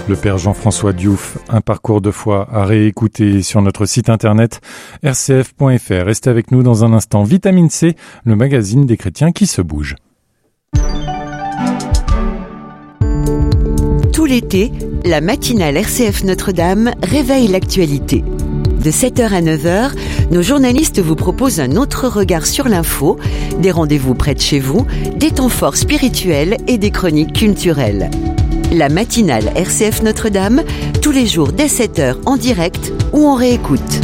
Le père Jean-François Diouf, un parcours de foi à réécouter sur notre site internet rcf.fr. Restez avec nous dans un instant. Vitamine C, le magazine des chrétiens qui se bougent. Tout l'été, la matinale RCF Notre-Dame réveille l'actualité. De 7h à 9h, nos journalistes vous proposent un autre regard sur l'info, des rendez-vous près de chez vous, des temps forts spirituels et des chroniques culturelles. La matinale RCF Notre-Dame, tous les jours dès 7h en direct ou en réécoute.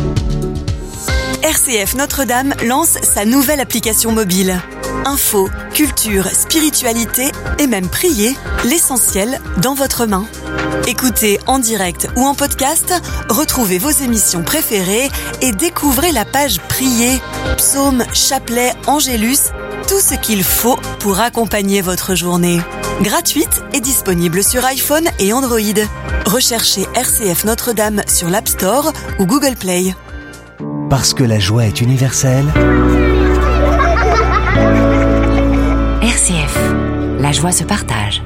RCF Notre-Dame lance sa nouvelle application mobile. Info, culture, spiritualité et même prier, l'essentiel dans votre main. Écoutez en direct ou en podcast, retrouvez vos émissions préférées et découvrez la page Prier, psaumes, chapelets, angélus, tout ce qu'il faut pour accompagner votre journée. Gratuite et disponible sur iPhone et Android. Recherchez RCF Notre-Dame sur l'App Store ou Google Play. Parce que la joie est universelle. RCF, la joie se partage.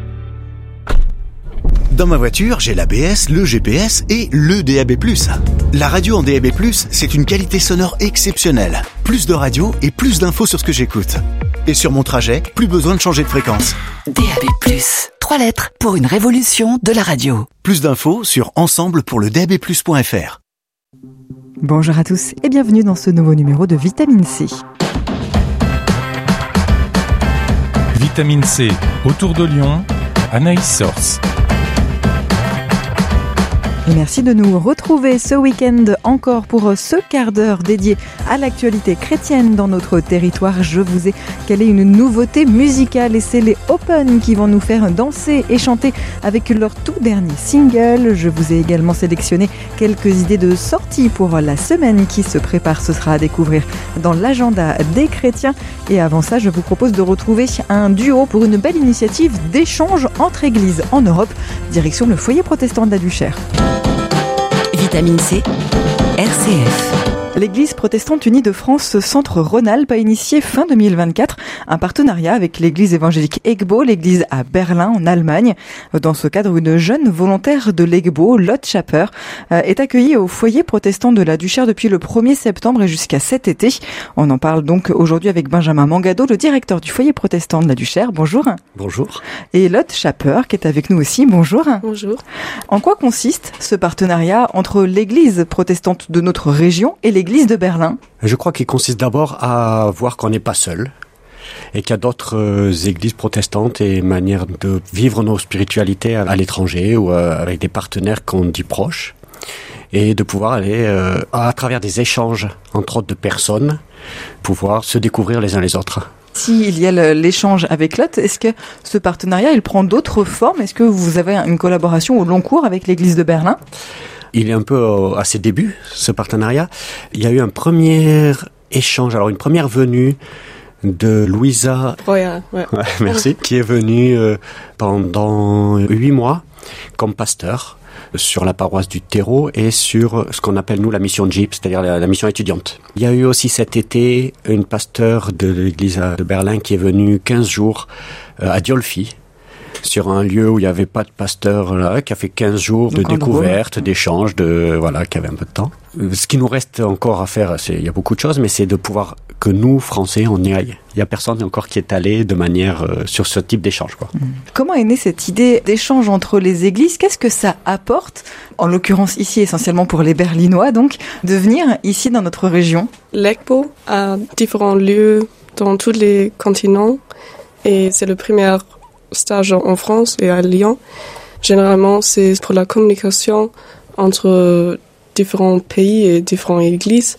Dans ma voiture, j'ai l'ABS, le GPS et le DAB+. La radio en DAB+, c'est une qualité sonore exceptionnelle. Plus de radio et plus d'infos sur ce que j'écoute. Et sur mon trajet, plus besoin de changer de fréquence. DAB+, 3 lettres pour une révolution de la radio. Plus d'infos sur ensemble-pour-le-DAB+.fr. Bonjour à tous et bienvenue dans ce nouveau numéro de Vitamine C. Vitamine C, autour de Lyon, Anaïs Sors. Et merci de nous retrouver ce week-end encore pour ce quart d'heure dédié à l'actualité chrétienne dans notre territoire. Je vous ai calé une nouveauté musicale et c'est les Open qui vont nous faire danser et chanter avec leur tout dernier single. Je vous ai également sélectionné quelques idées de sortie pour la semaine qui se prépare. Ce sera à découvrir dans l'agenda des chrétiens. Et avant ça, je vous propose de retrouver un duo pour une belle initiative d'échange entre églises en Europe. Direction le foyer protestant de la Duchère. Vitamine C, RCF. L'Église protestante unie de France Centre Rhône-Alpes a initié fin 2024 un partenariat avec l'Église évangélique EGBO, l'Église à Berlin en Allemagne. Dans ce cadre, une jeune volontaire de l'EGBO, Lotte Schapper, est accueillie au foyer protestant de la Duchère depuis le 1er septembre et jusqu'à cet été. On en parle donc aujourd'hui avec Benjamin Mangado, le directeur du foyer protestant de la Duchère. Bonjour. Bonjour. Et Lotte Schapper qui est avec nous aussi. Bonjour. Bonjour. En quoi consiste ce partenariat entre l'Église protestante de notre région et l'Église de Berlin? Je crois qu'il consiste d'abord à voir qu'on n'est pas seul et qu'il y a d'autres églises protestantes et manières de vivre nos spiritualités à l'étranger ou avec des partenaires qu'on dit proches et de pouvoir aller à travers des échanges entre autres de personnes, pouvoir se découvrir les uns les autres. S'il y a l'échange avec Lotte, est-ce que ce partenariat il prend d'autres formes? Est-ce que vous avez une collaboration au long cours avec l'Église de Berlin? Il est un peu à ses débuts, ce partenariat. Il y a eu un premier échange, alors une première venue de Louisa, ouais. Merci, qui est venue pendant 8 mois comme pasteur sur la paroisse du Terreau et sur ce qu'on appelle nous la mission JIP, c'est-à-dire la mission étudiante. Il y a eu aussi cet été une pasteur de l'église de Berlin qui est venue 15 jours à Diolfi, sur un lieu où il n'y avait pas de pasteur là, qui a fait 15 jours de découverte, d'échange, qui avait un peu de temps. Ce qui nous reste encore à faire, il y a beaucoup de choses, mais c'est de pouvoir que nous, Français, on y aille. Il n'y a personne encore qui est allé de manière sur ce type d'échange, quoi. Comment est née cette idée d'échange entre les églises? Qu'est-ce que ça apporte, en l'occurrence ici essentiellement pour les Berlinois, donc, de venir ici dans notre région? L'EGBO a différents lieux dans tous les continents et c'est le premier stage en France et à Lyon. Généralement, c'est pour la communication entre différents pays et différentes églises.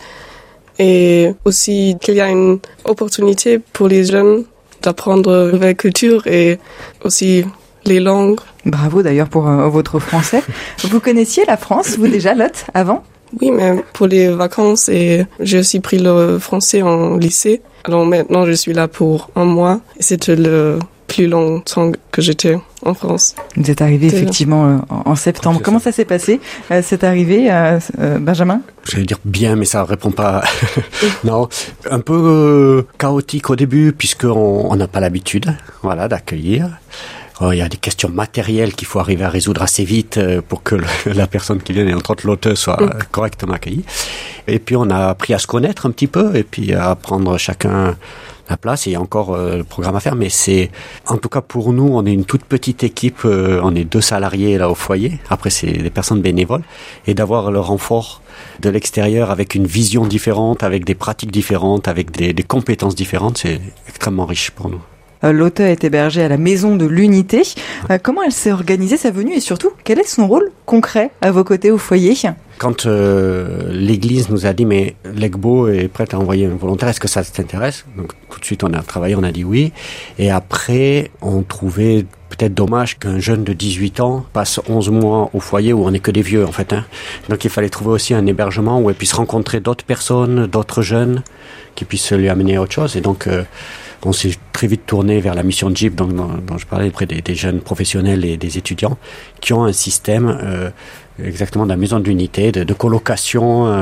Et aussi qu'il y a une opportunité pour les jeunes d'apprendre une nouvelle culture et aussi les langues. Bravo d'ailleurs pour votre français. Vous connaissiez la France, vous déjà, Lotte, avant? Oui, mais pour les vacances, et j'ai aussi pris le français en lycée. Alors maintenant, je suis là pour 1 mois. Et c'était le plus longtemps que j'étais en France. Vous êtes arrivé effectivement en septembre. Comment ça s'est passé, cette arrivée, Benjamin? J'allais dire bien, mais ça répond pas. Non, un peu chaotique au début, puisqu'on n'a pas l'habitude, d'accueillir. il y a des questions matérielles qu'il faut arriver à résoudre assez vite pour que la personne qui vient, et entre autres l'auteur, soit correctement accueillie. Et puis on a appris à se connaître un petit peu et puis à prendre chacun la place. Il y a encore le programme à faire, mais c'est, en tout cas pour nous, on est une toute petite équipe, on est 2 salariés là au foyer. Après, c'est des personnes bénévoles, et d'avoir le renfort de l'extérieur avec une vision différente, avec des pratiques différentes, avec des compétences différentes, c'est extrêmement riche pour nous. Lotte est hébergée à la Maison de l'Unité. Comment elle s'est organisée, sa venue, et surtout, quel est son rôle concret à vos côtés au foyer ? Quand l'Église nous a dit, mais l'EGBO est prête à envoyer un volontaire, est-ce que ça t'intéresse ? Donc tout de suite on a travaillé, on a dit oui. Et après, on trouvait peut-être dommage qu'un jeune de 18 ans passe 11 mois au foyer où on n'est que des vieux en fait. Donc il fallait trouver aussi un hébergement où elle puisse rencontrer d'autres personnes, d'autres jeunes, qui puissent lui amener à autre chose. Et donc on s'est très vite tourné vers la mission JIP dont je parlais, auprès des jeunes professionnels et des étudiants qui ont un système exactement de la maison de l'unité, de colocation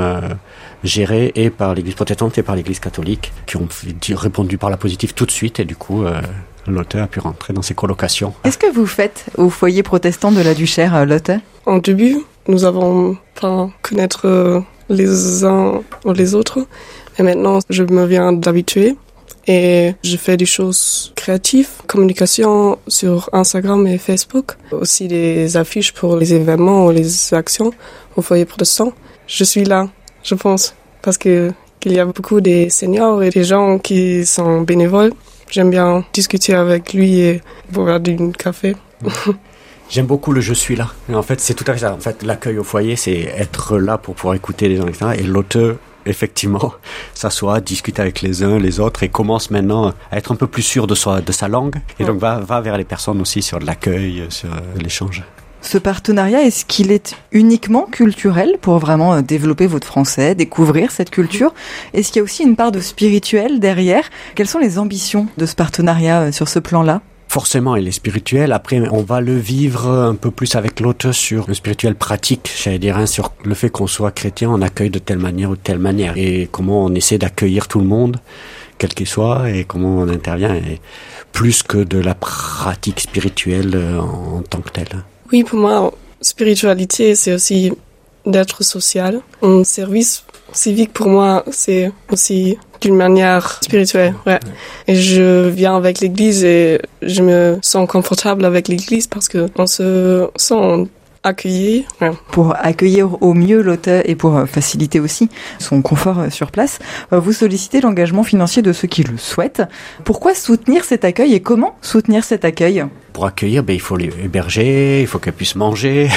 gérée et par l'Église protestante et par l'Église catholique, qui ont répondu par la positive tout de suite, et du coup l'auteur a pu rentrer dans ces colocations. Qu'est-ce que vous faites au foyer protestant de la Duchère, Lotte ? En début, nous avons pas connaître les uns ou les autres, mais maintenant je me viens d'habituer. Et je fais des choses créatives, communication sur Instagram et Facebook, aussi des affiches pour les événements ou les actions au foyer protestant. Je suis là, je pense, parce qu'il y a beaucoup de seniors et des gens qui sont bénévoles. J'aime bien discuter avec lui et boire du café. J'aime beaucoup le « je suis là ». Et en fait, c'est tout à fait ça. En fait, l'accueil au foyer, c'est être là pour pouvoir écouter les gens, etc. Et l'auteur, effectivement, s'assoit, discute avec les uns, les autres, et commence maintenant à être un peu plus sûr de sa langue. Et donc va vers les personnes aussi sur l'accueil, sur l'échange. Ce partenariat, est-ce qu'il est uniquement culturel pour vraiment développer votre français, découvrir cette culture ? Est-ce qu'il y a aussi une part de spirituel derrière ? Quelles sont les ambitions de ce partenariat sur ce plan-là ? Forcément, il est spirituel. Après, on va le vivre un peu plus avec l'autre sur le spirituel pratique, j'allais dire, sur le fait qu'on soit chrétien, on accueille de telle manière ou de telle manière. Et comment on essaie d'accueillir tout le monde, quel qu'il soit, et comment on intervient, et plus que de la pratique spirituelle en tant que telle. Oui, pour moi, spiritualité, c'est aussi d'être social. Un service civique, pour moi, c'est aussi d'une manière spirituelle, ouais. Et je viens avec l'église et je me sens confortable avec l'église parce que on se sent accueilli. Ouais. Pour accueillir au mieux l'auteur et pour faciliter aussi son confort sur place, vous sollicitez l'engagement financier de ceux qui le souhaitent. Pourquoi soutenir cet accueil et comment soutenir cet accueil ? Pour accueillir, il faut les héberger, il faut qu'elles puissent manger.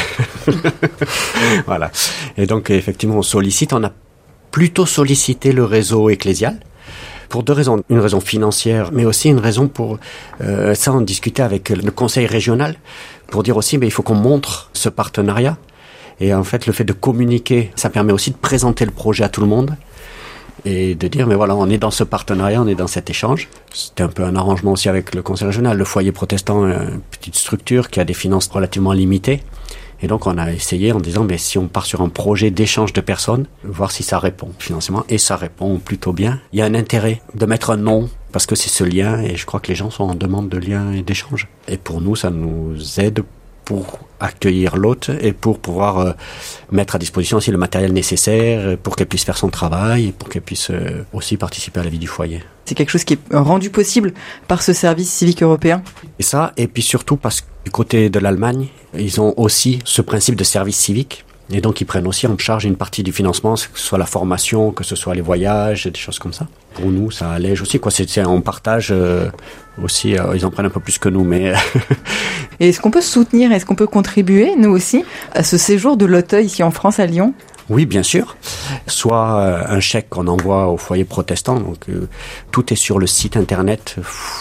Voilà. Et donc, effectivement, on a plutôt sollicité le réseau ecclésial pour 2 raisons. Une raison financière, mais aussi une raison pour... ça, on discutait avec le conseil régional pour dire aussi, il faut qu'on montre ce partenariat. Et en fait, le fait de communiquer, ça permet aussi de présenter le projet à tout le monde et de dire, mais voilà, on est dans ce partenariat, on est dans cet échange. C'était un peu un arrangement aussi avec le conseil régional. Le foyer protestant, une petite structure qui a des finances relativement limitées. Et donc, on a essayé en disant, mais si on part sur un projet d'échange de personnes, voir si ça répond financièrement. Et ça répond plutôt bien. Il y a un intérêt de mettre un nom, parce que c'est ce lien, et je crois que les gens sont en demande de lien et d'échange. Et pour nous, ça nous aide pour accueillir l'hôte et pour pouvoir mettre à disposition aussi le matériel nécessaire pour qu'elle puisse faire son travail et pour qu'elle puisse aussi participer à la vie du foyer. C'est quelque chose qui est rendu possible par ce service civique européen. Et ça, et puis surtout parce que du côté de l'Allemagne, ils ont aussi ce principe de service civique. Et donc, ils prennent aussi en charge une partie du financement, que ce soit la formation, que ce soit les voyages, des choses comme ça. Pour nous, ça allège aussi, quoi. On partage aussi, ils en prennent un peu plus que nous, mais... Et est-ce qu'on peut soutenir, est-ce qu'on peut contribuer, nous aussi, à ce séjour de l'Auteuil ici en France, à Lyon ? Oui, bien sûr. Soit un chèque qu'on envoie au foyer protestant. Donc, tout est sur le site internet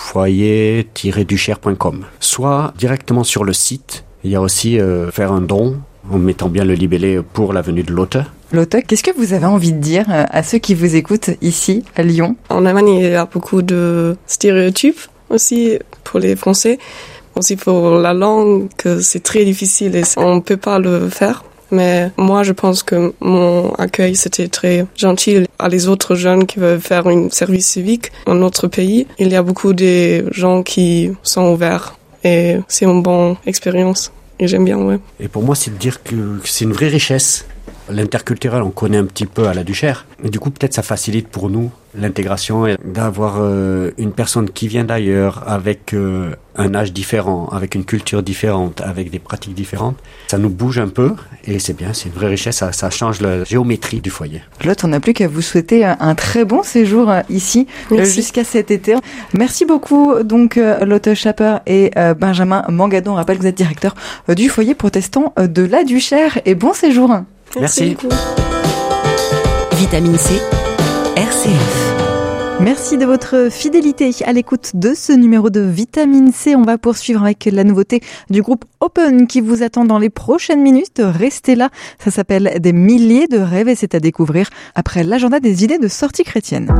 foyer-duchère.com. Soit directement sur le site. Il y a aussi faire un don en mettant bien le libellé pour la venue de l'auteur. L'auteur, qu'est-ce que vous avez envie de dire à ceux qui vous écoutent ici, à Lyon ? En Allemagne, il y a beaucoup de stéréotypes aussi pour les Français. Aussi pour la langue, que c'est très difficile et on ne peut pas le faire. Mais moi, je pense que mon accueil, c'était très gentil. À les autres jeunes qui veulent faire un service civique en notre pays, il y a beaucoup de gens qui sont ouverts Et c'est une bonne expérience. Et j'aime bien, ouais. Et pour moi, c'est de dire que c'est une vraie richesse. L'interculturel, on connaît un petit peu à la Duchère. Et du coup, peut-être ça facilite pour nous l'intégration et d'avoir une personne qui vient d'ailleurs avec un âge différent, avec une culture différente, avec des pratiques différentes. Ça nous bouge un peu et c'est bien, c'est une vraie richesse. Ça change la géométrie du foyer. Lotte, on n'a plus qu'à vous souhaiter un très bon séjour ici jusqu'à cet été. Merci beaucoup donc Lotte Schapper et Benjamin Mangadon. On rappelle que vous êtes directeur du foyer protestant de la Duchère et bon séjour. Merci. Vitamine C, RCF. Merci de votre fidélité à l'écoute de ce numéro de Vitamine C. On va poursuivre avec la nouveauté du groupe Open qui vous attend dans les prochaines minutes. Restez là. Ça s'appelle Des milliers de rêves et c'est à découvrir après l'agenda des idées de sortie chrétienne.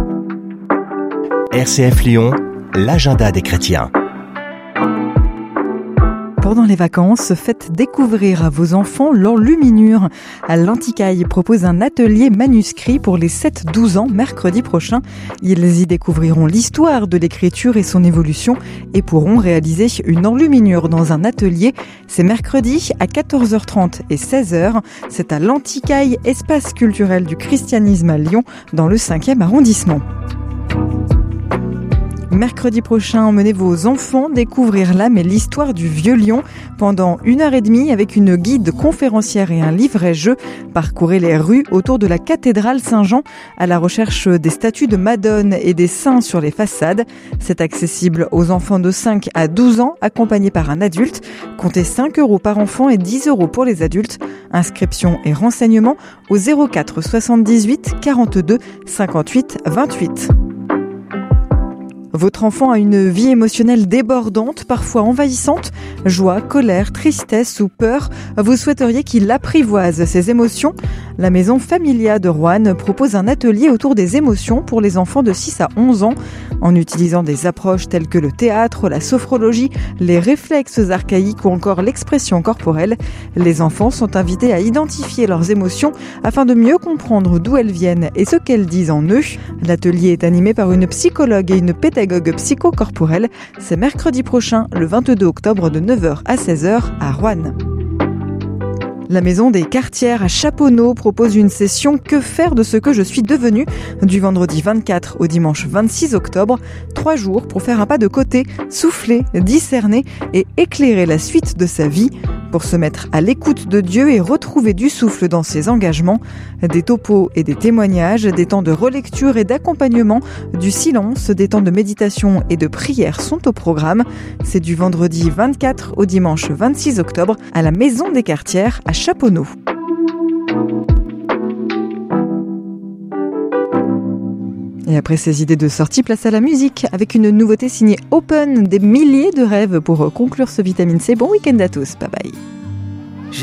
RCF Lyon, l'agenda des chrétiens. Pendant les vacances, faites découvrir à vos enfants l'enluminure. L'Anticaille propose un atelier manuscrit pour les 7-12 ans mercredi prochain. Ils y découvriront l'histoire de l'écriture et son évolution et pourront réaliser une enluminure dans un atelier. C'est mercredi à 14h30 et 16h. C'est à l'Anticaille, espace culturel du christianisme à Lyon, dans le 5e arrondissement. Mercredi prochain, emmenez vos enfants découvrir l'âme et l'histoire du Vieux Lyon pendant 1h30 avec une guide conférencière et un livret-jeu. Parcourez les rues autour de la cathédrale Saint-Jean à la recherche des statues de Madone et des saints sur les façades. C'est accessible aux enfants de 5 à 12 ans accompagnés par un adulte. Comptez 5 € par enfant et 10 € pour les adultes. Inscription et renseignements au 04 78 42 58 28. Votre enfant a une vie émotionnelle débordante, parfois envahissante, joie, colère, tristesse ou peur. Vous souhaiteriez qu'il apprivoise ses émotions ? La maison Familia de Roanne propose un atelier autour des émotions pour les enfants de 6 à 11 ans. En utilisant des approches telles que le théâtre, la sophrologie, les réflexes archaïques ou encore l'expression corporelle, les enfants sont invités à identifier leurs émotions afin de mieux comprendre d'où elles viennent et ce qu'elles disent en eux. L'atelier est animé par une psychologue et une pédagogue psychocorporelle. C'est mercredi prochain, le 22 octobre de 9h à 16h à Roanne. La maison des Cartières à Chaponneau propose une session « Que faire de ce que je suis devenue ?» du vendredi 24 au dimanche 26 octobre. 3 jours pour faire un pas de côté, souffler, discerner et éclairer la suite de sa vie. Pour se mettre à l'écoute de Dieu et retrouver du souffle dans ses engagements. Des topos et des témoignages, des temps de relecture et d'accompagnement, du silence, des temps de méditation et de prière sont au programme. C'est du vendredi 24 au dimanche 26 octobre à la Maison des Cartières à Chaponneau. Et après ces idées de sortie, place à la musique avec une nouveauté signée Open, des milliers de rêves pour conclure ce Vitamine C. Bon week-end à tous, bye bye.